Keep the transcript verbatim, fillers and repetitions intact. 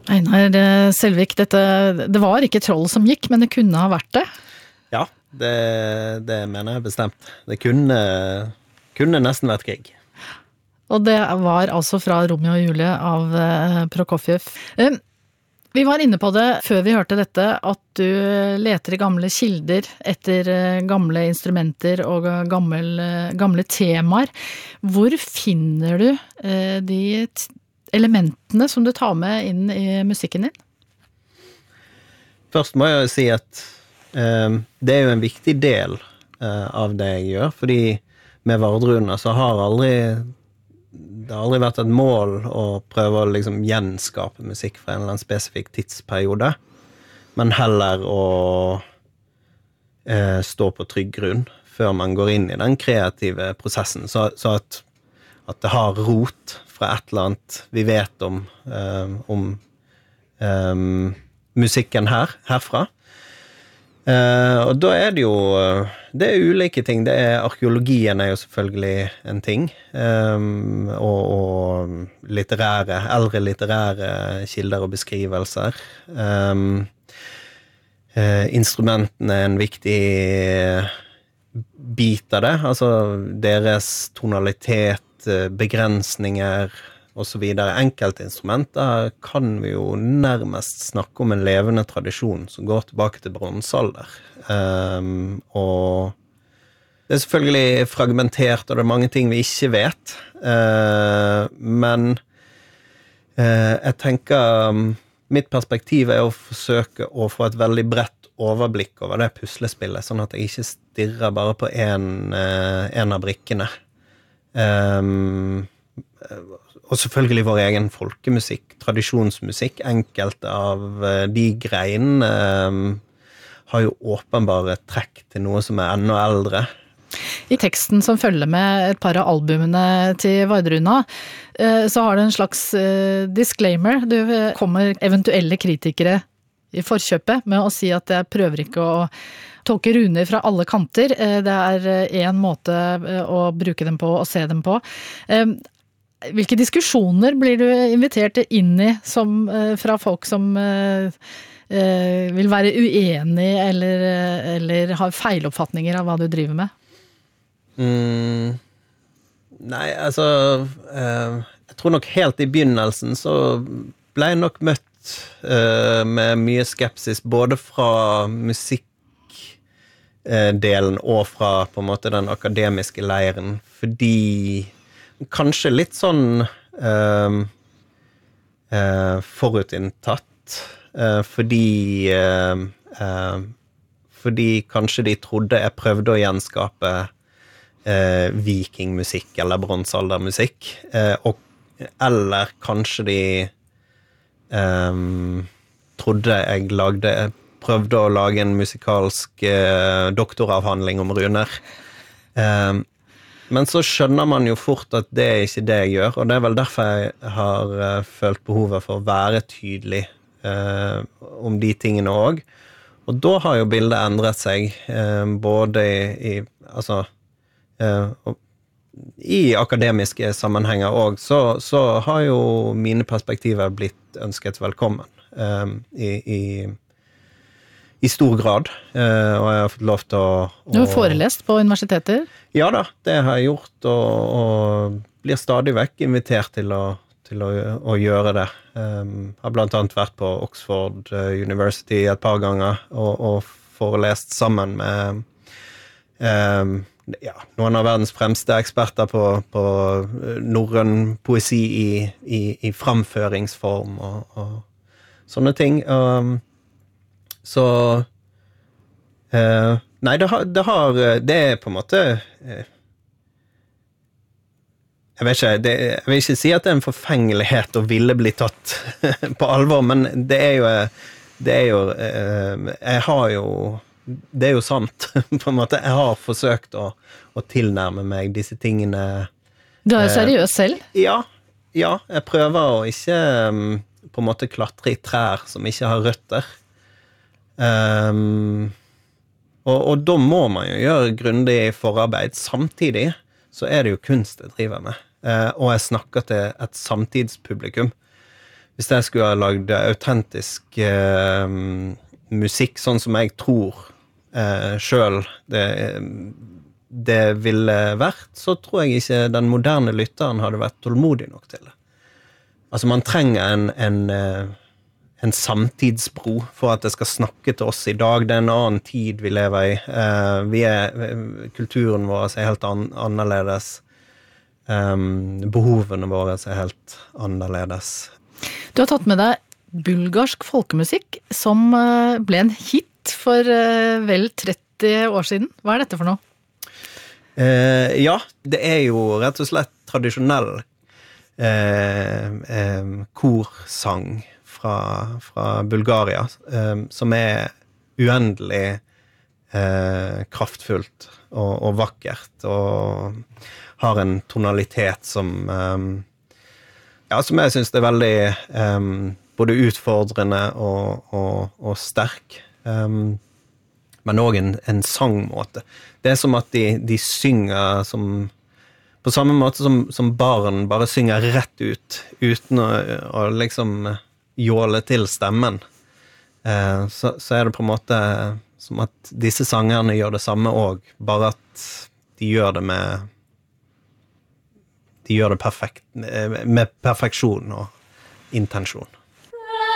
Einar Selvik, dette, det var ikke troll som gikk, men det kunne ha vært det. Ja, det, det mener jeg bestemt. Det kunne, kunne nesten vært krig. Og det var altså fra Romeo og Julie av Prokofjev. Vi var inne på det før vi hørte dette, at du leter i gamle kilder etter gamle instrumenter og gamle, gamle temaer. Hvor finner du de elementene som du tar med inn i musikken din? Først må jeg si at um, det er jo en viktig del uh, av det jeg gjør, fordi med Vardruna så har aldri det har aldri vært et mål å prøve å liksom gjenskape musikk fra en eller annen spesifikk tidsperiode, men heller å uh, stå på trygg grunn før man går inn i den kreative prosessen, så, så at, at det har rot fra et eller annet vi vet om, um, om um, musikken her, herfra. Uh, og da er det jo det er ulike ting. Det er arkeologien er jo selvfølgelig en ting, um, og, og litterære, eldre litterære kilder og beskrivelser. Um, uh, instrumentene er en viktig bit av det, altså deres tonalitet, begrensninger og så videre. Enkeltinstrumenter kan vi jo nærmest snakke om en levende tradisjon som går tilbake til bronsealder. Um, og det er selvfølgelig fragmentert, og det er mange ting vi ikke vet. Uh, men uh, jeg tenker um, mitt perspektiv er å forsøke å få et veldig bredt overblikk over det puslespillet, sånn at jeg ikke stirrer bare på en, uh, en av brikkene. Um, og selvfølgelig vår egen folkemusikk, tradisjonsmusikk, enkelte av de greinene um, har jo åpenbare trekk til noe som er enda eldre. I teksten som følger med et par av albumene til Vardruna, så har det en slags disclaimer. Du kommer eventuelle kritikere i forkjøpet med å si at jeg prøver ikke å tolke runer fra alle kanter. Det er en måte å bruke dem på og se dem på. Hvilke diskusjoner blir du invitert inn i som, fra folk som vil være uenig eller, eller har feiloppfatninger av hva du driver med? Mm, nei, altså jeg tror nok helt i begynnelsen så ble jeg nok møtt med mye skepsis både fra musikk delen og fra på en måte den akademiske leiren, fordi kanskje litt sånn uh, uh, forutinntatt, uh, fordi uh, uh, fordi kanskje de trodde jeg prøvde å gjenskape uh, vikingmusikk eller bronsealdermusikk, uh, og, eller kanskje de um, trodde jeg lagde prøvde å lage en musikalsk eh, doktoravhandling om runer. Eh, men så skjønner man jo fort at det er ikke det jeg gjør, og det er vel derfor jeg har eh, følt behovet for å være tydelig eh, om de tingene også. Og da har jo bildet endret seg, eh, både i, i, altså, eh, i akademiske sammenhenger også, så, så har jo mine perspektiver blitt ønsket velkommen eh, i, i I stor grad, og jeg har fått lov til å... å... Du har forelest på universiteter? Ja da, det har jeg gjort, og, og blir stadig vekk invitert til å, til å, å gjøre det. Um, har blant annet vært på Oxford University et par ganger, og, og forelest sammen med um, ja, noen av verdens fremste eksperter på, på norrøn poesi i, i, i framføringsform og, og sånne ting. Um, Så uh, nei, det har, det har det er på en måte uh, jeg vet ikke det, jeg vil ikke si at det er en forfengelighet å ville bli tatt på alvor, men det er jo det er jo uh, jeg har jo det er jo sant på en måte, jeg har forsøkt å, å tilnærme meg disse tingene. Du er jo seriøs selv? Uh, ja, ja, jeg prøver å ikke um, på en måte klatre i trær som ikke har røtter. Um, og, og da må man jo gjøre grundig forarbeid. Samtidig så er det jo kunst jeg driver med, uh, og jeg snakker til et samtidspublikum, hvis jeg skulle ha lagd autentisk eh, musikk, sånn som jeg tror eh, selv det, det ville vært, så tror jeg ikke den moderne lytteren hadde vært tålmodig nok til det. Altså, man trenger en, en, en samtidsbro for at det skal snakke til oss i dag. Det er en annen tid vi lever i. Eh, vi er, kulturen vår er helt an, annerledes. Um, behovene våre er helt annerledes. Du har tatt med deg bulgarsk folkemusikk som ble en hit for vel tretti år siden. Hva er dette for noe? Uh, ja, det er jo rett og slett tradisjonell uh, uh, korsang fra, fra Bulgaria, uh, som er uendelig uh, kraftfullt og, og vakkert, og har en tonalitet som um, ja, som jeg synes er veldig um, både utfordrende og, og, og sterk, um, men også en, en sangmåte. Det er som at de, de synger som, på samme måte som, som barn bare synger rett ut, uten å, å liksom jåle til stemmen. Uh, så, så er det på en måte som at disse sangerne gjør det samme også, bare at de gjør det med de gjør det perfekt, med perfeksjon og intensjon.